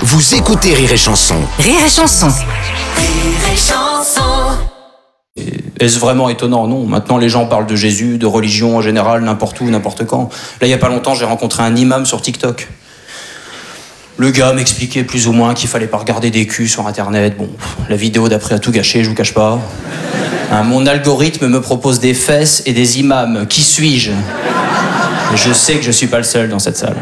Vous écoutez Rire et Chanson. Rire et Chanson. Rire et Chanson. Est-ce vraiment étonnant? Non. Maintenant, les gens parlent de Jésus, de religion en général, n'importe où, n'importe quand. Là, il n'y a pas longtemps, j'ai rencontré un imam sur TikTok. Le gars m'expliquait plus ou moins qu'il fallait pas regarder des culs sur Internet. Bon, la vidéo d'après a tout gâché, je vous cache pas. Mon algorithme me propose des fesses et des imams. Qui suis-je? Je sais que je suis pas le seul dans cette salle.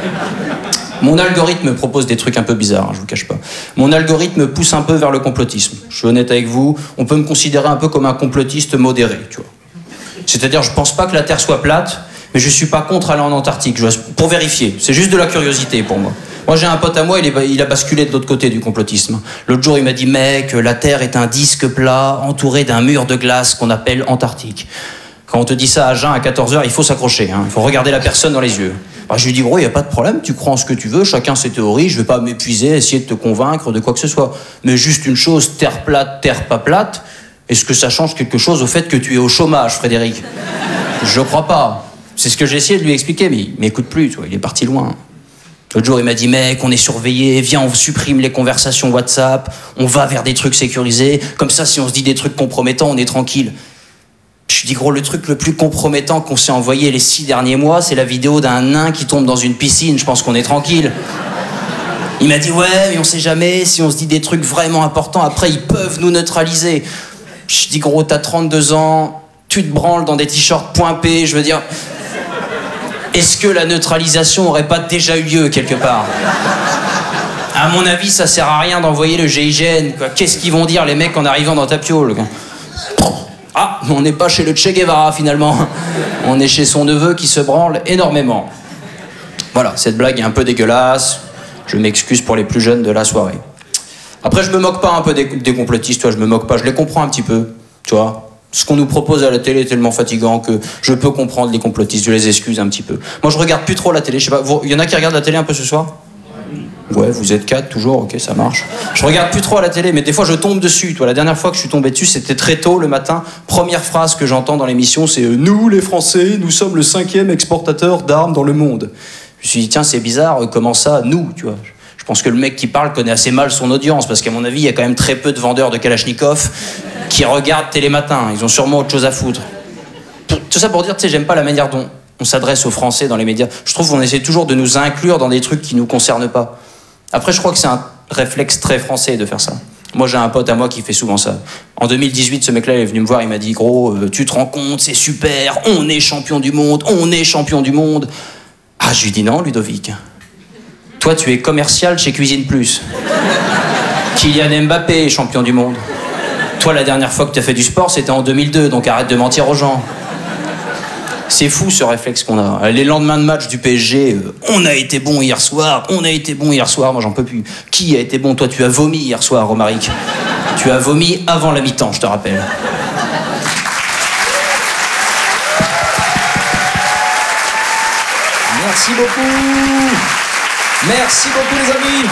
Mon algorithme me propose des trucs un peu bizarres, je vous cache pas. Mon algorithme me pousse un peu vers le complotisme. Je suis honnête avec vous, on peut me considérer un peu comme un complotiste modéré, tu vois. C'est-à-dire, je pense pas que la Terre soit plate, mais je suis pas contre aller en Antarctique, pour vérifier. C'est juste de la curiosité pour moi. Moi, j'ai un pote à moi, il a basculé de l'autre côté du complotisme. L'autre jour, il m'a dit, mec, la Terre est un disque plat entouré d'un mur de glace qu'on appelle Antarctique. Quand on te dit ça à jeun à 14h, il faut s'accrocher, hein. Il faut regarder la personne dans les yeux. Alors, je lui dis, gros, il n'y a pas de problème, tu crois en ce que tu veux, chacun ses théories, je ne vais pas m'épuiser, essayer de te convaincre de quoi que ce soit. Mais juste une chose, terre plate, terre pas plate, est-ce que ça change quelque chose au fait que tu es au chômage, Frédéric? Je crois pas. C'est ce que j'ai essayé de lui expliquer, mais il m'écoute plus, tu vois, il est parti loin. L'autre jour, il m'a dit, mec, on est surveillé, viens, on supprime les conversations WhatsApp, on va vers des trucs sécurisés, comme ça, si on se dit des trucs compromettants, on est tranquille. Je lui dis, gros, le truc le plus compromettant qu'on s'est envoyé les 6 derniers mois, c'est la vidéo d'un nain qui tombe dans une piscine, je pense qu'on est tranquille. Il m'a dit, ouais, mais on sait jamais, si on se dit des trucs vraiment importants, après, ils peuvent nous neutraliser. Je dis, gros, t'as 32 ans, tu te branles dans des t-shirts point P, je veux dire... Est-ce que la neutralisation aurait pas déjà eu lieu quelque part? À mon avis, ça sert à rien d'envoyer le GIGN, quoi. Qu'est-ce qu'ils vont dire les mecs en arrivant dans ta piole, quoi? Ah, on n'est pas chez le Che Guevara finalement. On est chez son neveu qui se branle énormément. Voilà, cette blague est un peu dégueulasse. Je m'excuse pour les plus jeunes de la soirée. Après, je me moque pas un peu des complotistes, toi, je me moque pas, je les comprends un petit peu, tu vois. Ce qu'on nous propose à la télé est tellement fatigant que je peux comprendre les complotistes, je les excuse un petit peu. Moi, je regarde plus trop la télé, je sais pas, il y en a qui regardent la télé un peu ce soir? Ouais, vous êtes 4 toujours, ok, ça marche. Je regarde plus trop à la télé, mais des fois je tombe dessus. Toi, la dernière fois que je suis tombé dessus, c'était très tôt le matin. Première phrase que j'entends dans l'émission, c'est nous, les Français, nous sommes le 5e exportateur d'armes dans le monde. Je me suis dit, tiens, c'est bizarre, comment ça, nous, tu vois. Je pense que le mec qui parle connaît assez mal son audience, parce qu'à mon avis, il y a quand même très peu de vendeurs de Kalachnikov qui regardent Télématin. Ils ont sûrement autre chose à foutre. Tout ça pour dire, tu sais, j'aime pas la manière dont on s'adresse aux Français dans les médias. Je trouve qu'on essaie toujours de nous inclure dans des trucs qui nous concernent pas. Après, je crois que c'est un réflexe très français de faire ça. Moi, j'ai un pote à moi qui fait souvent ça. En 2018, ce mec-là, il est venu me voir, il m'a dit, gros, tu te rends compte, c'est super, on est champion du monde, on est champion du monde. Ah, je lui dis non, Ludovic. Toi, tu es commercial chez Cuisine Plus. Kylian Mbappé est champion du monde. Toi, la dernière fois que tu as fait du sport, c'était en 2002, donc arrête de mentir aux gens. C'est fou ce réflexe qu'on a. Les lendemains de match du PSG, on a été bon hier soir, moi j'en peux plus. Qui a été bon? Toi, tu as vomi hier soir, Romaric. Tu as vomi avant la mi-temps, je te rappelle. Merci beaucoup. Merci beaucoup les amis.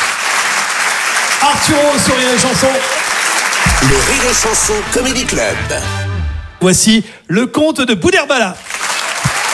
Arturo sur Rire et Chanson. Le Rire et Chanson Comedy Club. Voici le conte de Boudherbala.